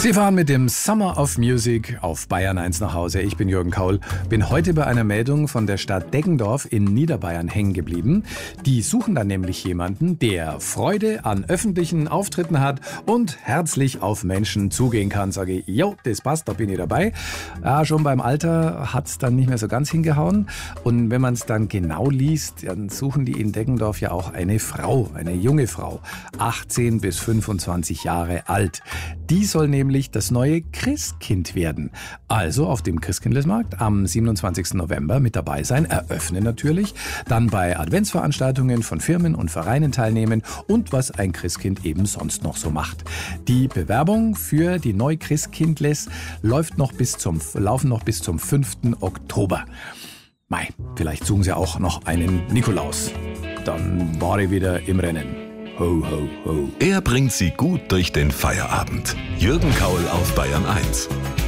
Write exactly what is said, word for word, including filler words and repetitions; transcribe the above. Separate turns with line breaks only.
Sie fahren mit dem Summer of Music auf Bayern eins nach Hause. Ich bin Jürgen Kaul, bin heute bei einer Meldung von der Stadt Deggendorf in Niederbayern hängen geblieben. Die suchen da nämlich jemanden, der Freude an öffentlichen Auftritten hat und herzlich auf Menschen zugehen kann. Sage ich, jo, das passt, da bin ich dabei. Ja, schon beim Alter hat es dann nicht mehr so ganz hingehauen. Und wenn man es dann genau liest, dann suchen die in Deggendorf ja auch eine Frau, eine junge Frau, achtzehn bis fünfundzwanzig Jahre alt. Die soll nämlich das neue Christkind werden. Also auf dem Christkindlesmarkt am siebenundzwanzigsten November mit dabei sein, eröffnen natürlich, dann bei Adventsveranstaltungen von Firmen und Vereinen teilnehmen und was ein Christkind eben sonst noch so macht. Die Bewerbung für die Neu-Christkindles läuft noch bis zum, laufen noch bis zum fünften Oktober. Mei, vielleicht suchen sie auch noch einen Nikolaus. Dann war ich wieder im Rennen. Ho, ho, ho.
Er bringt Sie gut durch den Feierabend. Jürgen Kaul auf Bayern eins.